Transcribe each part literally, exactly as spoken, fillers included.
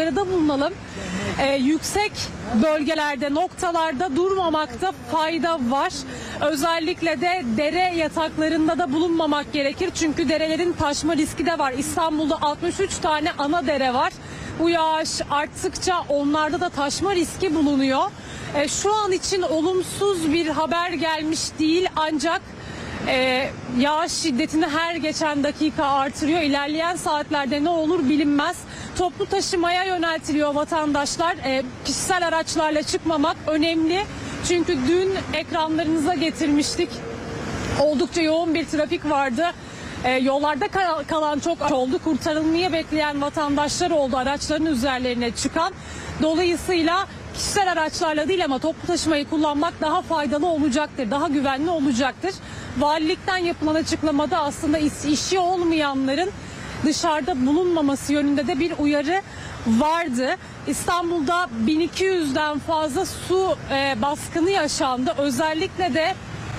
uyarıda bulunalım. Ee, yüksek bölgelerde, noktalarda durmamakta fayda var. Özellikle de dere yataklarında da bulunmamak gerekir. Çünkü derelerin taşma riski de var. İstanbul'da altmış üç tane ana dere var. Bu yağış arttıkça onlarda da taşma riski bulunuyor. E, şu an için olumsuz bir haber gelmiş değil, ancak e, yağış şiddetini her geçen dakika artırıyor. İlerleyen saatlerde ne olur bilinmez. Toplu taşımaya yöneltiliyor vatandaşlar. E, kişisel araçlarla çıkmamak önemli. Çünkü dün ekranlarınıza getirmiştik. Oldukça yoğun bir trafik vardı. E, yollarda kalan çok oldu. Kurtarılmayı bekleyen vatandaşlar oldu, araçların üzerlerine çıkan. Dolayısıyla kişisel araçlarla değil ama toplu taşımayı kullanmak daha faydalı olacaktır, daha güvenli olacaktır. Valilikten yapılan açıklamada aslında işi olmayanların dışarıda bulunmaması yönünde de bir uyarı vardı. İstanbul'da bin iki yüzden fazla su e, baskını yaşandı. Özellikle de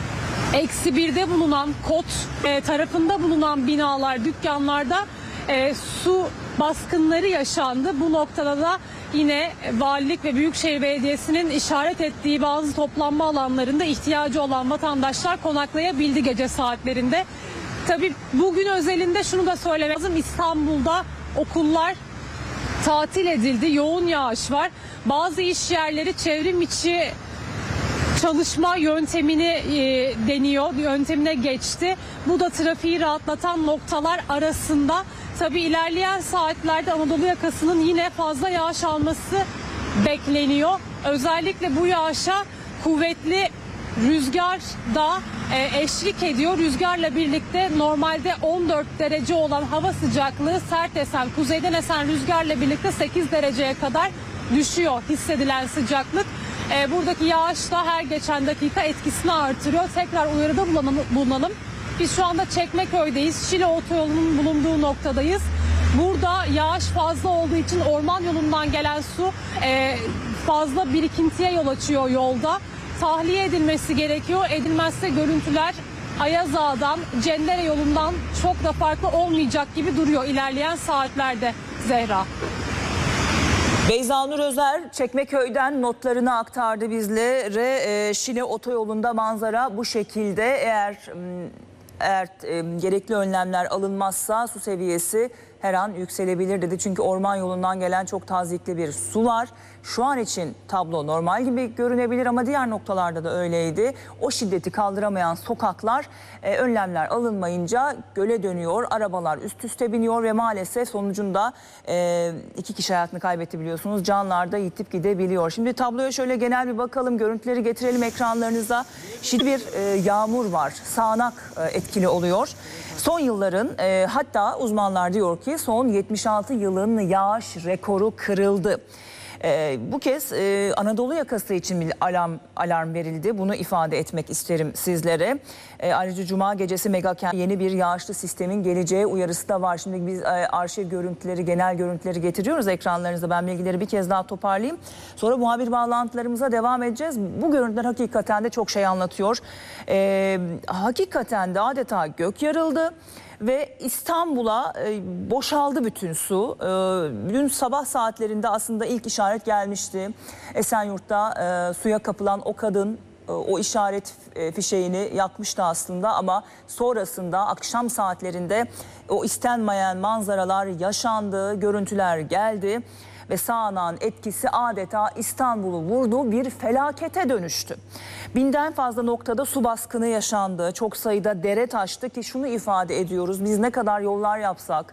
eksi birde bulunan Kot e, tarafında bulunan binalar, dükkanlarda e, su baskınları yaşandı. Bu noktada da yine Valilik ve Büyükşehir Belediyesi'nin işaret ettiği bazı toplanma alanlarında ihtiyacı olan vatandaşlar konaklayabildi gece saatlerinde. Tabii bugün özelinde şunu da söylemek lazım. İstanbul'da okullar tatil edildi. Yoğun yağış var. Bazı iş yerleri çevrim içi çalışma yöntemini e, deniyor, yöntemine geçti. Bu da trafiği rahatlatan noktalar arasında. Tabii ilerleyen saatlerde Anadolu yakasının yine fazla yağış alması bekleniyor. Özellikle bu yağışa kuvvetli rüzgar da e, eşlik ediyor. Rüzgarla birlikte normalde on dört derece olan hava sıcaklığı sert esen, kuzeyden esen rüzgarla birlikte sekiz dereceye kadar düşüyor hissedilen sıcaklık. E, buradaki yağış da her geçen dakika etkisini artırıyor. Tekrar uyarıda bulunalım. Biz şu anda Çekmeköy'deyiz. Şile otoyolunun bulunduğu noktadayız. Burada yağış fazla olduğu için orman yolundan gelen su e, fazla birikintiye yol açıyor yolda. Tahliye edilmesi gerekiyor. Edilmezse görüntüler Ayaz Ağa'dan, Cendere yolundan çok da farklı olmayacak gibi duruyor ilerleyen saatlerde Zehra. Beyza Nur Özer Çekmeköy'den notlarını aktardı bizlere. E, Şile otoyolunda manzara bu şekilde. Eğer eğer e, gerekli önlemler alınmazsa su seviyesi her an yükselebilir dedi. Çünkü orman yolundan gelen çok tazikli bir su var. Şu an için tablo normal gibi görünebilir ama diğer noktalarda da öyleydi. O şiddeti kaldıramayan sokaklar e, önlemler alınmayınca göle dönüyor. Arabalar üst üste biniyor ve maalesef sonucunda e, iki kişi hayatını kaybetti biliyorsunuz. Canlar da yitip gidebiliyor. Şimdi tabloya şöyle genel bir bakalım. Görüntüleri getirelim ekranlarınıza. Şiddetli bir e, yağmur var. Sağanak e, etkili oluyor. Son yılların e, hatta uzmanlar diyor ki son yetmiş altı yılın yağış rekoru kırıldı. Ee, bu kez e, Anadolu yakası için bir alarm, alarm verildi. Bunu ifade etmek isterim sizlere. E, ayrıca Cuma gecesi Megakent yeni bir yağışlı sistemin geleceği uyarısı da var. Şimdi biz e, arşiv görüntüleri, genel görüntüleri getiriyoruz ekranlarınıza. Ben bilgileri bir kez daha toparlayayım. Sonra muhabir bağlantılarımıza devam edeceğiz. Bu görüntüler hakikaten de çok şey anlatıyor. E, hakikaten de adeta gök yarıldı. Ve İstanbul'a e, boşaldı bütün su. E, dün sabah saatlerinde aslında ilk işaret gelmişti. Esenyurt'ta e, suya kapılan o kadın e, o işaret e, fişeğini yakmıştı aslında. Ama sonrasında akşam saatlerinde o istenmeyen manzaralar yaşandı, görüntüler geldi. Ve sağanağın etkisi adeta İstanbul'u vurdu, bir felakete dönüştü. Binden fazla noktada su baskını yaşandı. Çok sayıda dere taştı ki şunu ifade ediyoruz. Biz ne kadar yollar yapsak,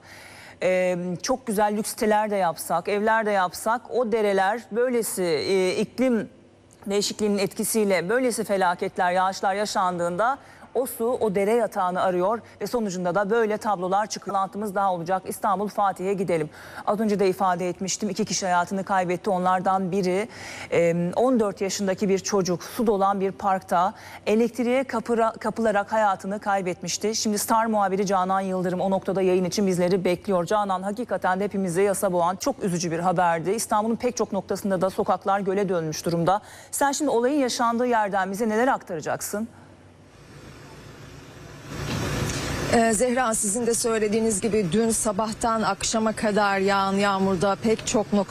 e, çok güzel lüks siteler de yapsak, evler de yapsak o dereler böylesi e, iklim değişikliğinin etkisiyle böylesi felaketler, yağışlar yaşandığında o su o dere yatağını arıyor ve sonucunda da böyle tablolar çıkıyor. Bağlantımız daha olacak. İstanbul Fatih'e gidelim. Az önce de ifade etmiştim. İki kişi hayatını kaybetti. Onlardan biri on dört yaşındaki bir çocuk su dolan bir parkta elektriğe kapıra, kapılarak hayatını kaybetmişti. Şimdi Star muhabiri Canan Yıldırım o noktada yayın için bizleri bekliyor. Canan, hakikaten de hepimize yasa boğan çok üzücü bir haberdi. İstanbul'un pek çok noktasında da sokaklar göle dönmüş durumda. Sen şimdi olayın yaşandığı yerden bize neler aktaracaksın? Zehra, sizin de söylediğiniz gibi dün sabahtan akşama kadar yağan yağmurda pek çok nokta